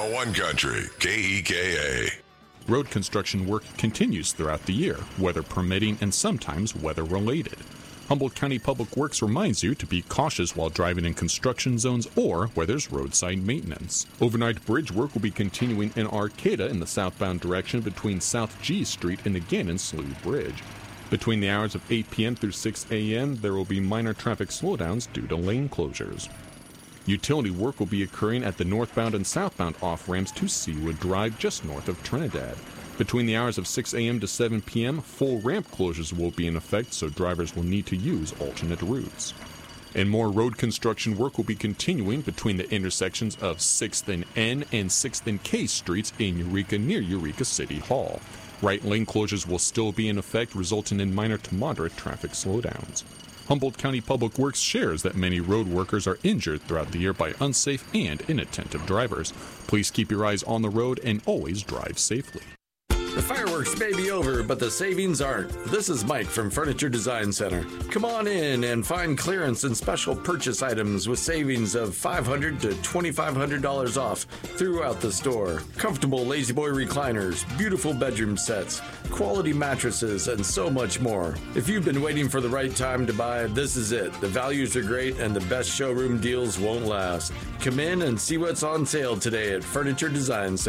101 Country, KEKA. Road construction work continues throughout the year, weather permitting and sometimes weather-related. Humboldt County Public Works reminds you to be cautious while driving in construction zones or where there's roadside maintenance. Overnight bridge work will be continuing in Arcata in the southbound direction between South G Street and the Gannon Slough Bridge. Between the hours of 8 p.m. through 6 a.m., there will be minor traffic slowdowns due to lane closures. Utility work will be occurring at the northbound and southbound off-ramps to Seawood Drive just north of Trinidad. Between the hours of 6 a.m. to 7 p.m., full ramp closures will be in effect, so drivers will need to use alternate routes. And more road construction work will be continuing between the intersections of 6th and N and 6th and K Streets in Eureka near Eureka City Hall. Right lane closures will still be in effect, resulting in minor to moderate traffic slowdowns. Humboldt County Public Works shares that many road workers are injured throughout the year by unsafe and inattentive drivers. Please keep your eyes on the road and always drive safely. The fireworks may be over, but the savings aren't. This is Mike from Furniture Design Center. Come on in and find clearance and special purchase items with savings of $500 to $2,500 off throughout the store. Comfortable La-Z-Boy recliners, beautiful bedroom sets, quality mattresses, and so much more. If you've been waiting for the right time to buy, this is it. The values are great and the best showroom deals won't last. Come in and see what's on sale today at Furniture Design Center.